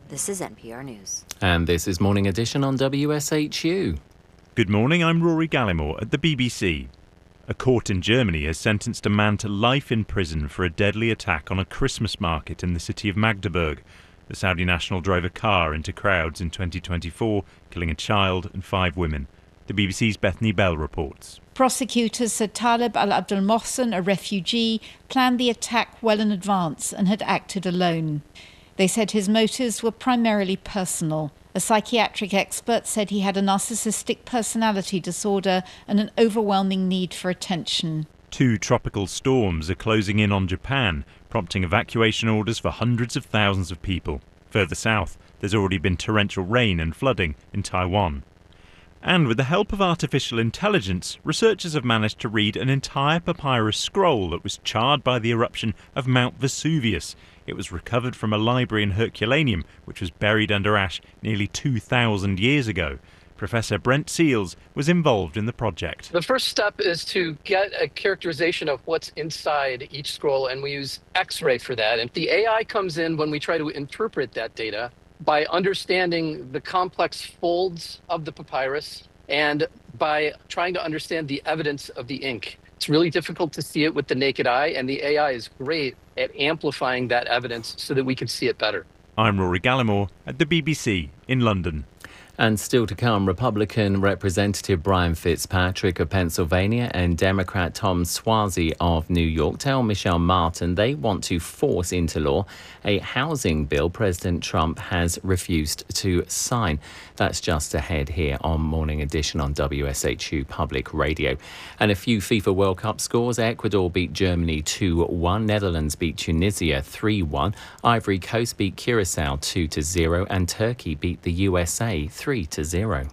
This is NPR News. And this is Morning Edition on WSHU. Good morning, I'm Rory Gallimore at the BBC. A court in Germany has sentenced a man to life in prison for a deadly attack on a Christmas market in the city of Magdeburg. The Saudi national drove a car into crowds in 2024, killing a child and 5 women. The BBC's Bethany Bell reports. Prosecutors said Talib al-Abdul Mohsen, a refugee, planned the attack well in advance and had acted alone. They said his motives were primarily personal. A psychiatric expert said he had a narcissistic personality disorder and an overwhelming need for attention. 2 tropical storms are closing in on Japan, prompting evacuation orders for hundreds of thousands of people. Further south, there's already been torrential rain and flooding in Taiwan. And with the help of artificial intelligence, researchers have managed to read an entire papyrus scroll that was charred by the eruption of Mount Vesuvius. It was recovered from a library in Herculaneum, which was buried under ash nearly 2,000 years ago. Professor Brent Seals was involved in the project. The first step is to get a characterization of what's inside each scroll, and we use X-ray for that. And the AI comes in when we try to interpret that data by understanding the complex folds of the papyrus and by trying to understand the evidence of the ink. It's really difficult to see it with the naked eye, and the AI is great at amplifying that evidence so that we can see it better. I'm Rory Gallimore at the BBC in London. And still to come, Republican Representative Brian Fitzpatrick of Pennsylvania and Democrat Tom Suozzi of New York tell Michelle Martin they want to force into law a housing bill President Trump has refused to sign. That's just ahead here on Morning Edition on WSHU Public Radio. And a few FIFA World Cup scores. Ecuador beat Germany 2-1. Netherlands beat Tunisia 3-1. Ivory Coast beat Curacao 2-0. And Turkey beat the USA 3-0.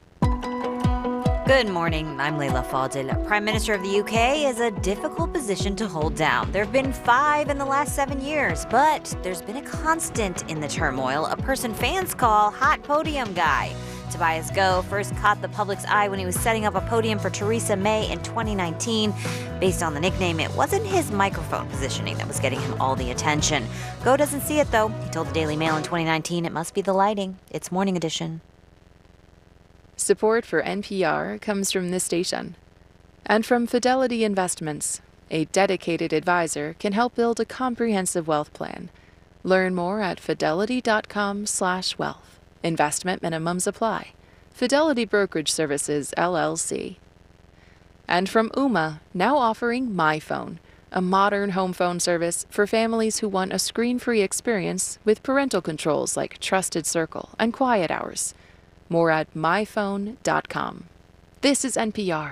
Good morning, I'm Leila Fadel. Prime Minister of the UK is a difficult position to hold down. There have been 5 in the last 7 years, but there's been a constant in the turmoil, a person fans call Hot Podium Guy. Tobias Goh first caught the public's eye when he was setting up a podium for Theresa May in 2019. Based on the nickname, it wasn't his microphone positioning that was getting him all the attention. Goh doesn't see it, though. He told the Daily Mail in 2019 it must be the lighting. It's Morning Edition. Support for NPR comes from this station and from Fidelity Investments. A dedicated advisor can help build a comprehensive wealth plan. Learn more at fidelity.com/wealth. Investment minimums apply. Fidelity Brokerage Services, LLC. And from Ooma, now offering MyPhone, a modern home phone service for families who want a screen-free experience with parental controls like Trusted Circle and Quiet Hours. More at myphone.com. This is NPR.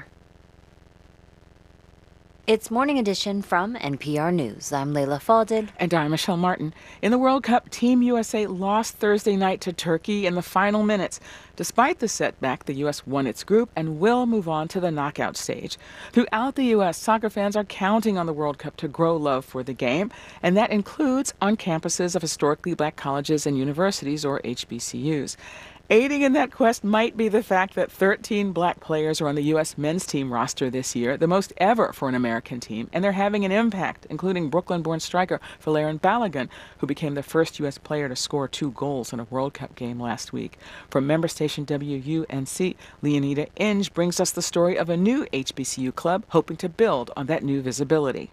It's Morning Edition from NPR News. I'm Leila Fadel. And I'm Michelle Martin. In the World Cup, Team USA lost Thursday night to Turkey in the final minutes. Despite the setback, the U.S. won its group and will move on to the knockout stage. Throughout the U.S., soccer fans are counting on the World Cup to grow love for the game, and that includes on campuses of historically black colleges and universities, or HBCUs. Aiding in that quest might be the fact that 13 black players are on the U.S. men's team roster this year, the most ever for an American team, and they're having an impact, including Brooklyn-born striker Valerian Balogun, who became the first U.S. player to score 2 goals in a World Cup game last week. From member station WUNC, Leonida Inge brings us the story of a new HBCU club hoping to build on that new visibility.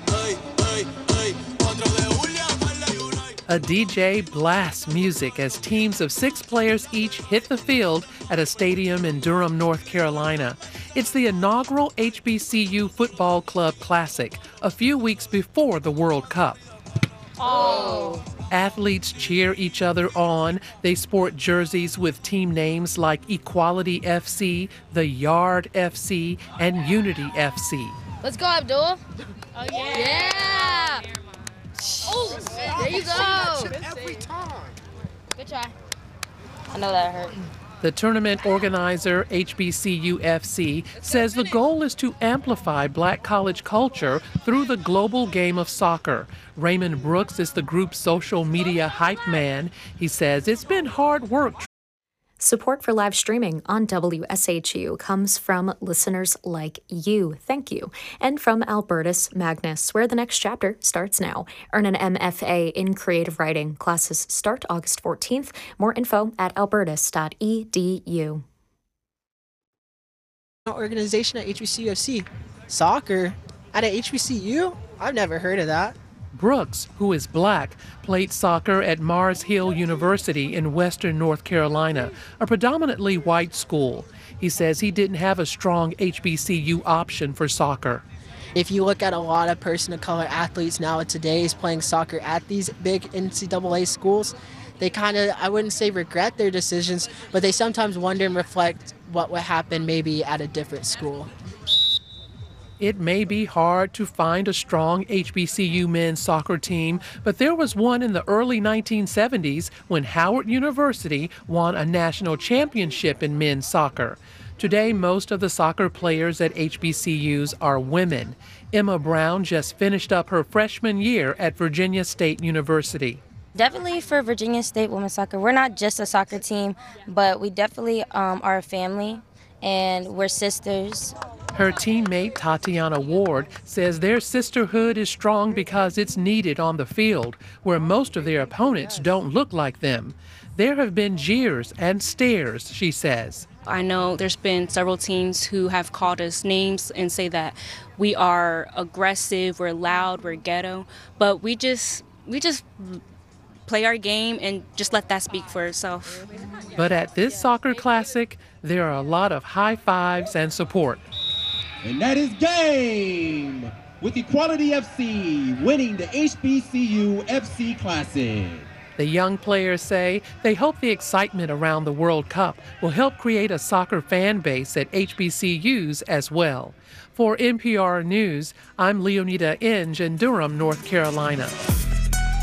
A DJ blasts music as teams of 6 players each hit the field at a stadium in Durham, North Carolina. It's the inaugural HBCU Football Club Classic, a few weeks before the World Cup. Oh! Athletes cheer each other on. They sport jerseys with team names like Equality FC, The Yard FC, and Unity FC. Let's go, Abdul. Oh, yeah. Yeah. Oh, there you go. Every time. Good try. I know that hurt. The tournament organizer, HBCU FC, says the goal is to amplify black college culture through the global game of soccer. Raymond Brooks is the group's social media hype man. He says it's been hard work. Support for live streaming on WSHU comes from listeners like you. Thank you. And from Albertus Magnus, where the next chapter starts now. Earn an MFA in creative writing. Classes start August 14th. More info at albertus.edu. Organization at HBCU. Soccer at a HBCU? I've never heard of that. Brooks, who is black, played soccer at Mars Hill University in western North Carolina, a predominantly white school. He says he didn't have a strong HBCU option for soccer. If you look at a lot of person of color athletes nowadays playing soccer at these big NCAA schools, they kind of, I wouldn't say regret their decisions, but they sometimes wonder and reflect what would happen maybe at a different school. It may be hard to find a strong HBCU men's soccer team, but there was one in the early 1970s when Howard University won a national championship in men's soccer. Today, most of the soccer players at HBCUs are women. Emma Brown just finished up her freshman year at Virginia State University. Definitely for Virginia State women's soccer, we're not just a soccer team, but we definitely are a family, and we're sisters. Her teammate Tatiana Ward says their sisterhood is strong because it's needed on the field, where most of their opponents don't look like them. There have been jeers and stares, she says. I know there's been several teams who have called us names and say that we are aggressive, we're loud, we're ghetto, but we just play our game and just let that speak for itself. But at this soccer classic, there are a lot of high fives and support. And that is game, with Equality FC winning the HBCU FC Classic. The young players say they hope the excitement around the World Cup will help create a soccer fan base at HBCUs as well. For NPR News, I'm Leonida Inge in Durham, North Carolina.